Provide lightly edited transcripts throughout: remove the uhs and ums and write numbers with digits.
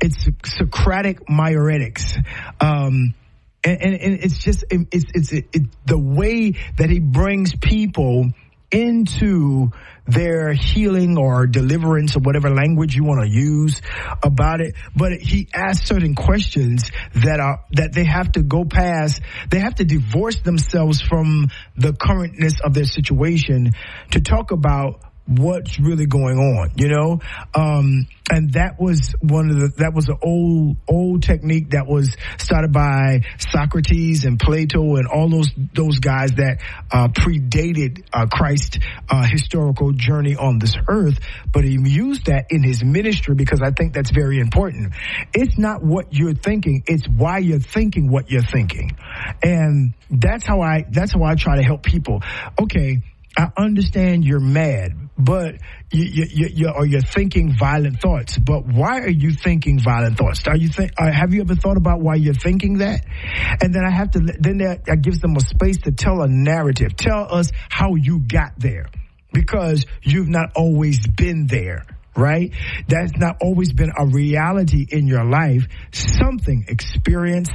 it's Socratic Myoretics. And it's just, it's the way that he brings people into their healing or deliverance or whatever language you want to use about it. But he asks certain questions that they have to go past. They have to divorce themselves from the currentness of their situation to talk about what's really going on, and that was an old technique that was started by Socrates and Plato and all those guys that predated Christ's historical journey on this earth. But he used that in his ministry because I think that's very important. It's not what you're thinking; it's why you're thinking what you're thinking, and that's how I try to help people. Okay, I understand you're mad, but you're thinking violent thoughts. But why are you thinking violent thoughts? Have you ever thought about why you're thinking that? And then that gives them a space to tell a narrative. Tell us how you got there, because you've not always been there. Right? That's not always been a reality in your life. Something experience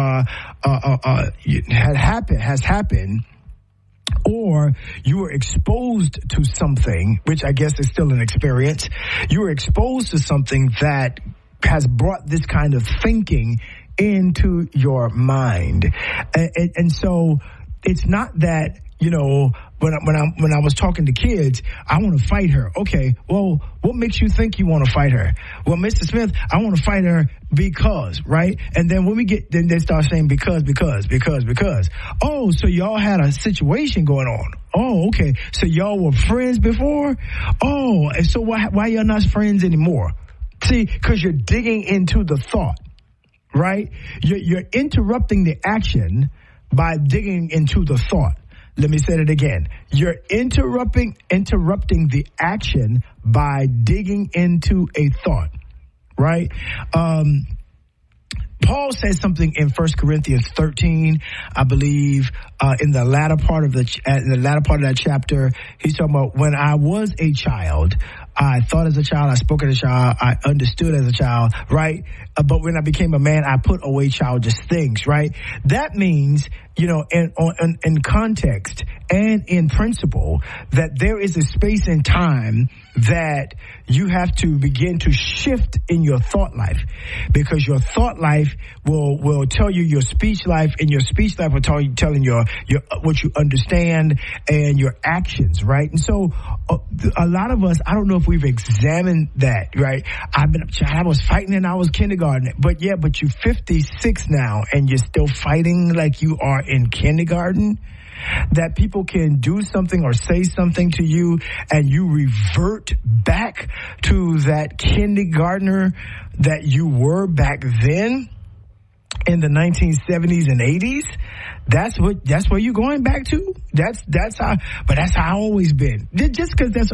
has happened. Or you were exposed to something, which I guess is still an experience. You were exposed to something that has brought this kind of thinking into your mind. And so it's not that, when I was talking to kids, I want to fight her. Okay, well, what makes you think you want to fight her? Well, Mr. Smith, I want to fight her because, right? And then then they start saying because. Oh, so y'all had a situation going on. Oh, okay. So y'all were friends before? Oh, and so why y'all not friends anymore? See, because you're digging into the thought, right? You're interrupting the action by digging into the thought. Let me say it again. You're interrupting the action by digging into a thought, right? Paul says something in 1 Corinthians 13, I believe, in the latter part of that chapter. He's talking about when I was a child, I thought as a child, I spoke as a child, I understood as a child, right? But when I became a man, I put away childish things, right? That means, in context and in principle, that there is a space and time that you have to begin to shift in your thought life, because your thought life will tell you your speech life, and your speech life will telling your what you understand and your actions, right? And so a lot of us, I don't know if we've examined that, right? I was fighting and I was kindergarten, but you're 56 now and you're still fighting like you are in kindergarten. That people can do something or say something to you and you revert back to that kindergartner that you were back then in the 1970s and 80s. That's where you're going back to. That's how I've always been. Just because that's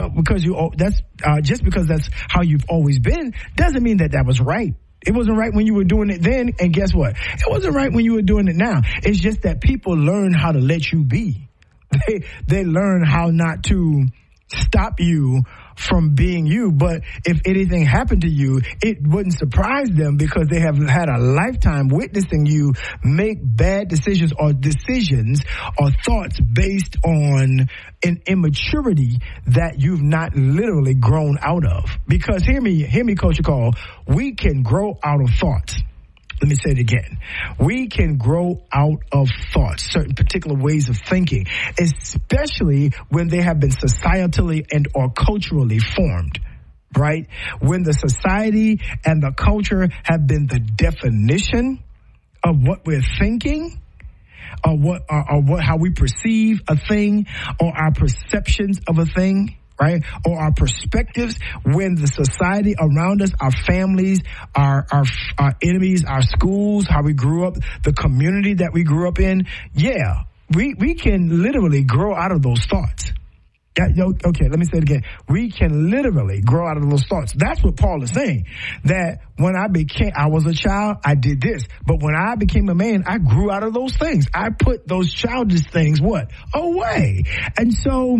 how you've always been doesn't mean that was right. It wasn't right when you were doing it then, and guess what? It wasn't right when you were doing it now. It's just that people learn how to let you be. They learn how not to stop you from being you. But if anything happened to you, it wouldn't surprise them, because they have had a lifetime witnessing you make bad decisions or thoughts based on an immaturity that you've not literally grown out of. Because hear me, Coach Call, we can grow out of thoughts. Let me say it again. We can grow out of thoughts, certain particular ways of thinking, especially when they have been societally and or culturally formed, right? When the society and the culture have been the definition of what we're thinking, or how we perceive a thing, or our perceptions of a thing, right? Or our perspectives, when the society around us, our families, our enemies, our schools, how we grew up, the community that we grew up in. Yeah, we can literally grow out of those thoughts. Okay, let me say it again. We can literally grow out of those thoughts. That's what Paul is saying. That when I was a child, I did this. But when I became a man, I grew out of those things. I put those childish things, away. And so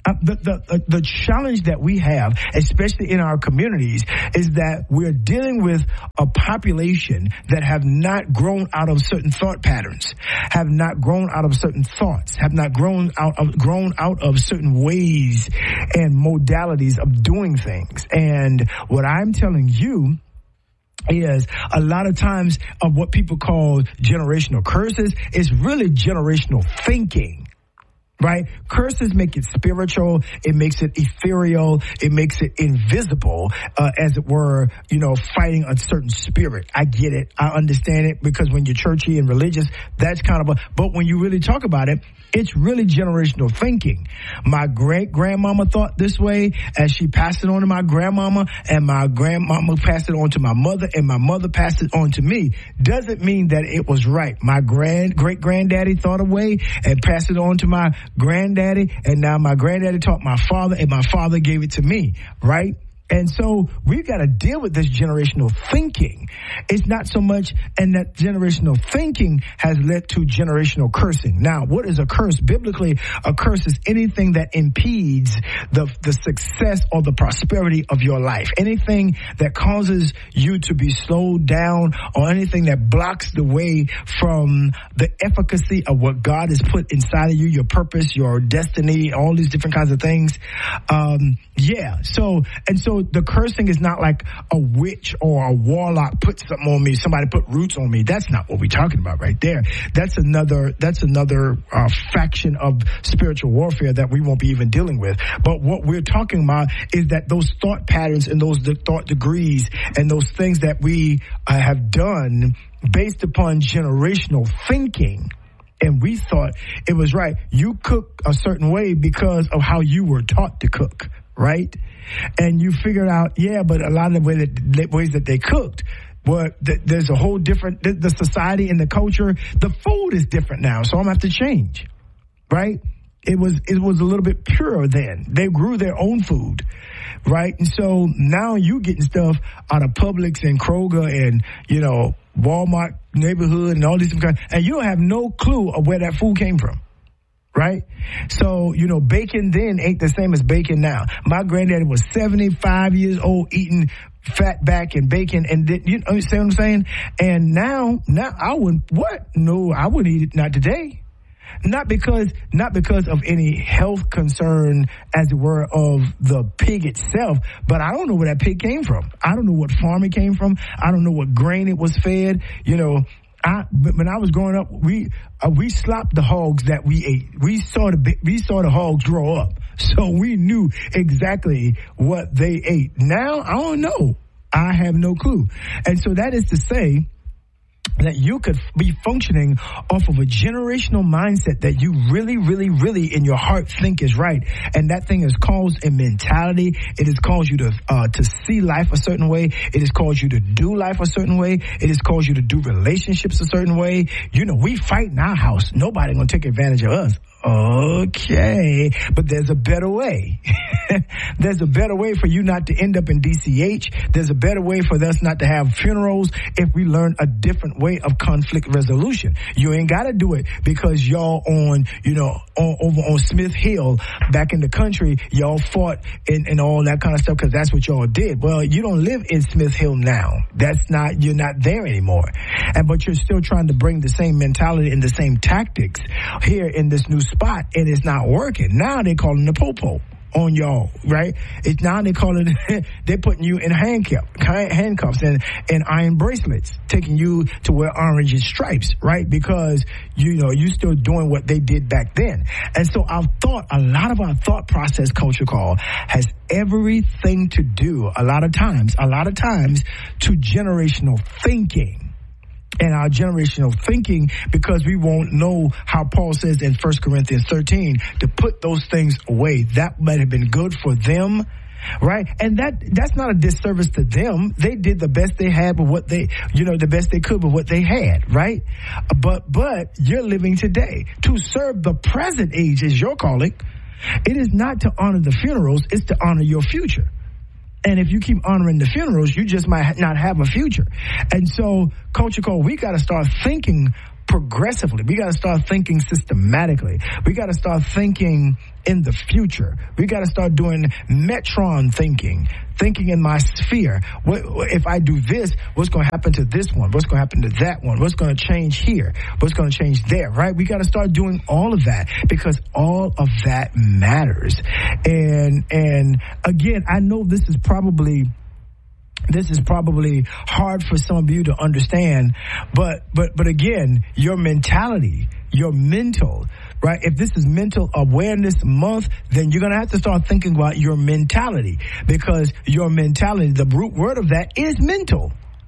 The challenge that we have, especially in our communities, is that we're dealing with a population that have not grown out of certain thought patterns, have not grown out of certain thoughts, have not grown out of certain ways and modalities of doing things. And what I'm telling you is a lot of times of what people call generational curses is really generational thinking. Right? Curses make it spiritual. It makes it ethereal. It makes it invisible, as it were, fighting a certain spirit. I get it. I understand it, because when you're churchy and religious, that's kind of but when you really talk about it, it's really generational thinking. My great-grandmama thought this way, as she passed it on to my grandmama, and my grandmama passed it on to my mother, and my mother passed it on to me. Doesn't mean that it was right. My great-granddaddy thought a way and passed it on to my granddaddy, and now my granddaddy taught my father, and my father gave it to me, right? And so we've got to deal with this generational thinking. It's not so much, and that generational thinking has led to generational cursing. Now, what is a curse? Biblically, a curse is anything that impedes the success or the prosperity of your life. Anything that causes you to be slowed down, or anything that blocks the way from the efficacy of what God has put inside of you, your purpose, your destiny, all these different kinds of things. So the cursing is not like a witch or a warlock put something on me, somebody put roots on me. That's not what we're talking about right there. That's another faction of spiritual warfare that we won't be even dealing with. But what we're talking about is that those thought patterns and those thought degrees and those things that we have done based upon generational thinking. And we thought it was right. You cook a certain way because of how you were taught to cook, right? And you figured out, but a lot of the ways that they cooked, but there's a whole different, the society and the culture, the food is different now, so I'm going to have to change, right? It was a little bit purer then. They grew their own food, right? And so now you getting stuff out of Publix and Kroger and, Walmart neighborhood and all these different kinds, and you don't have no clue of where that food came from. Right? So, bacon then ain't the same as bacon now. My granddaddy was 75 years old eating fat back and bacon, and you understand what I'm saying? And now I wouldn't, I wouldn't eat it, not today. Not because of any health concern, as it were, of the pig itself, but I don't know where that pig came from. I don't know what farm it came from. I don't know what grain it was fed. When I was growing up, we slopped the hogs that we ate. We saw the hogs grow up, so we knew exactly what they ate. Now I don't know. I have no clue, and so that is to say that you could be functioning off of a generational mindset that you really, really, really in your heart think is right. And that thing has caused a mentality. It has caused you to see life a certain way. It has caused you to do life a certain way. It has caused you to do relationships a certain way. We fight in our house. Nobody gonna take advantage of us. Okay, but there's a better way. There's a better way for you not to end up in DCH. There's a better way for us not to have funerals if we learn a different way of conflict resolution. You ain't got to do it because y'all over on Smith Hill back in the country, y'all fought and all that kind of stuff because that's what y'all did. Well, you don't live in Smith Hill now. You're not there anymore. But you're still trying to bring the same mentality and the same tactics here in this new spot, and it's not working. Now they're calling the popo on y'all, right? They're putting you in handcuffs and iron bracelets, taking you to wear orange and stripes, right? Because, you still doing what they did back then. And so a lot of our thought process, Culture Call, has everything to do, a lot of times, to generational thinking. And our generational thinking, because we won't know how Paul says in 1 Corinthians 13 to put those things away. That might have been good for them, right? And that's not a disservice to them. They did the best they had with what the best they could with what they had, right? But you're living today. To serve the present age is your calling. It is not to honor the funerals, it's to honor your future. And if you keep honoring the funerals, you just might not have a future. And so, Culture Code, we got to start thinking progressively. We got to start thinking systematically. We got to start thinking in the future. We got to start doing Metron thinking in my sphere. If I do this, what's going to happen to this one? What's going to happen to that one? What's going to change here? What's going to change there, right? We got to start doing all of that because all of that matters. And again, I know this is probably hard for some of you to understand, but again, your mentality, your mental, right? If this is Mental Awareness Month, then you're going to have to start thinking about your mentality, because your mentality, the root word of that is mental.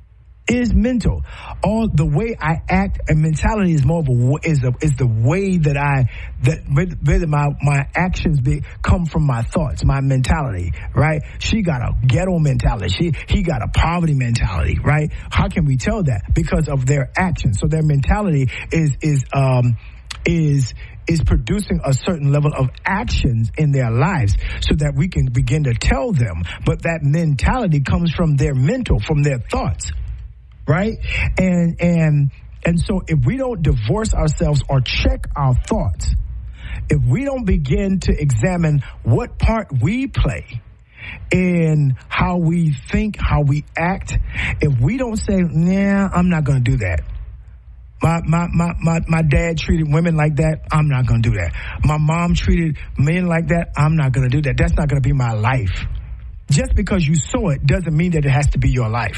All the way I act, and mentality is more of is the way that my actions come from my thoughts, my mentality, right? She got a ghetto mentality. He got a poverty mentality, right? How can we tell that? Because of their actions. So their mentality is producing a certain level of actions in their lives so that we can begin to tell them. But that mentality comes from their mental, from their thoughts. Right? And so if we don't divorce ourselves or check our thoughts, if we don't begin to examine what part we play in how we think, how we act, if we don't say, nah, I'm not going to do that. My dad treated women like that. I'm not going to do that. My mom treated men like that. I'm not going to do that. That's not going to be my life. Just because you saw it doesn't mean that it has to be your life.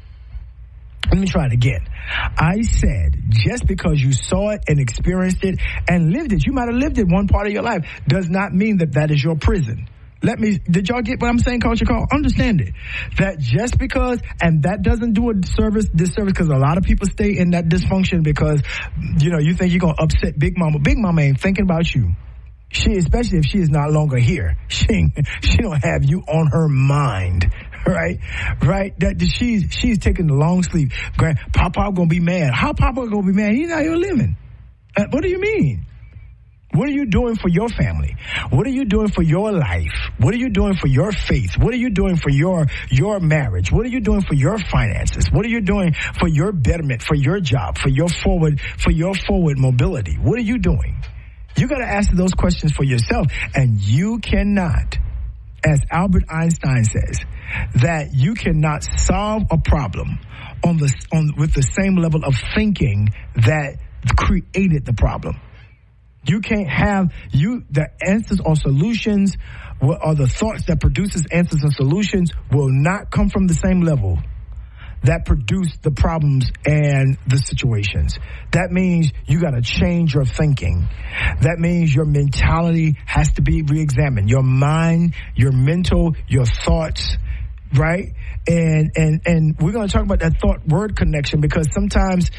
Let me try it again. I said, just because you saw it and experienced it and lived it, you might have lived it one part of your life, does not mean that that is your prison. Did y'all get what I'm saying, Culture Call? Understand it. That just because, and that doesn't do a disservice, because a lot of people stay in that dysfunction because, you think you're going to upset Big Mama. Big Mama ain't thinking about you. Especially if she is not longer here. She don't have you on her mind. Right? That she's taking the long sleep. Papa gonna be mad. How Papa gonna be mad? He's not here living. What do you mean? What are you doing for your family? What are you doing for your life? What are you doing for your faith? What are you doing for your marriage? What are you doing for your finances? What are you doing for your betterment, for your job, for your forward mobility? What are you doing? You got to ask those questions for yourself, and you cannot, as Albert Einstein says, that you cannot solve a problem with the same level of thinking that created the problem. You can't have the answers or solutions or the thoughts that produces answers and solutions will not come from the same level that produce the problems and the situations. That means you got to change your thinking. That means your mentality has to be reexamined. Your mind, your mental, your thoughts, right? And we're going to talk about that thought-word connection, because sometimes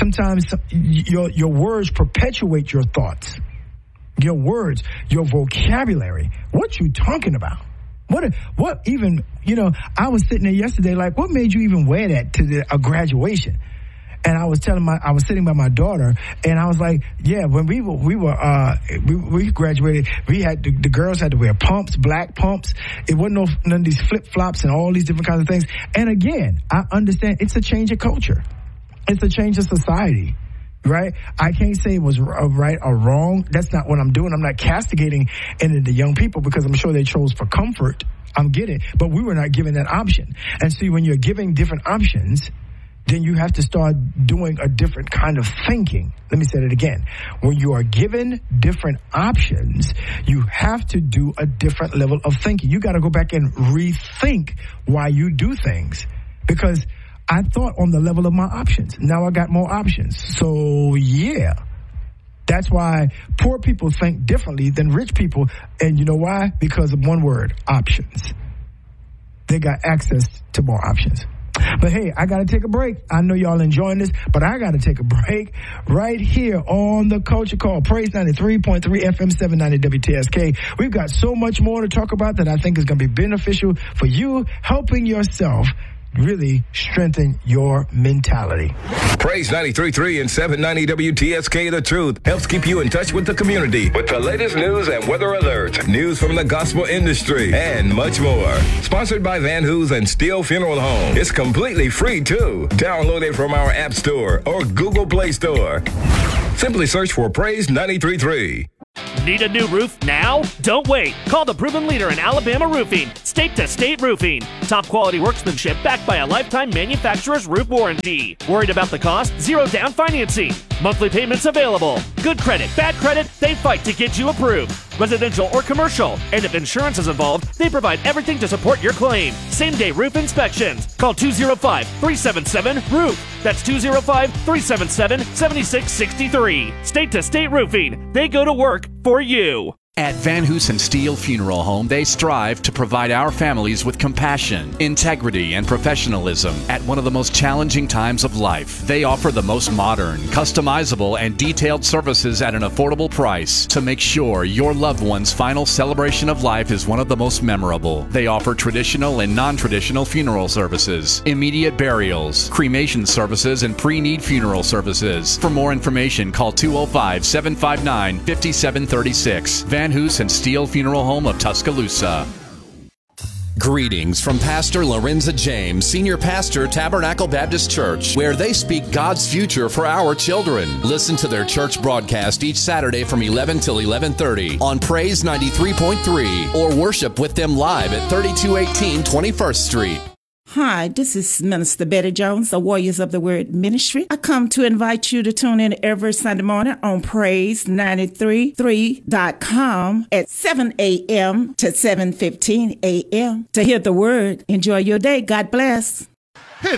your words perpetuate your thoughts. Your words, your vocabulary. What you talking about? What even, I was sitting there yesterday like, what made you even wear that to a graduation? And I was sitting by my daughter, and I was like, yeah, when we graduated, we had, the girls had to wear pumps, black pumps. It wasn't none of these flip-flops and all these different kinds of things. And again, I understand it's a change of culture. It's a change of society. Right? I can't say it was right or wrong. That's not what I'm doing. I'm not castigating any of the young people, because I'm sure they chose for comfort. I'm getting it. But we were not given that option. And see, when you're giving different options, then you have to start doing a different kind of thinking. Let me say it again. When you are given different options, you have to do a different level of thinking. You got to go back and rethink why you do things, because I thought on the level of my options. Now I got more options. So, yeah. That's why poor people think differently than rich people. And you know why? Because of one word, options. They got access to more options. But hey, I got to take a break. I know y'all enjoying this, but I got to take a break right here on the Culture Call. Praise 93.3 FM 790 WTSK. We've got so much more to talk about that I think is going to be beneficial for you, helping yourself really strengthen your mentality. Praise 93.3 and 790 WTSK The Truth helps keep you in touch with the community with the latest news and weather alerts, news from the gospel industry, and much more. Sponsored by Van Hoos and Steele Funeral Home. It's completely free, too. Download it from our App Store or Google Play Store. Simply search for Praise 93.3. Need a new roof now? Don't wait. Call the proven leader in Alabama roofing, State to State Roofing. Top quality workmanship backed by a lifetime manufacturer's roof warranty. Worried about the cost? Zero down financing. Monthly payments available. Good credit, bad credit, they fight to get you approved. Residential or commercial. And if insurance is involved, they provide everything to support your claim. Same-day roof inspections. Call 205-377-ROOF. That's 205-377-7663. State to State Roofing. They go to work for you. At Van Hoos and Steele Funeral Home, they strive to provide our families with compassion, integrity, and professionalism at one of the most challenging times of life. They offer the most modern, customizable, and detailed services at an affordable price to make sure your loved one's final celebration of life is one of the most memorable. They offer traditional and non-traditional funeral services, immediate burials, cremation services, and pre-need funeral services. For more information, call 205-759-5736. Van Hoos and Steele Funeral Home of Tuscaloosa. Greetings from Pastor Lorenza James, Senior Pastor, Tabernacle Baptist Church, where they speak God's future for our children. Listen to their church broadcast each Saturday from 11 till 11:30 on Praise 93.3 or worship with them live at 3218 21st Street. Hi, this is Minister Betty Jones, the Warriors of the Word Ministry. I come to invite you to tune in every Sunday morning on Praise933.com at 7 a.m. to 7:15 a.m. to hear the Word. Enjoy your day. God bless.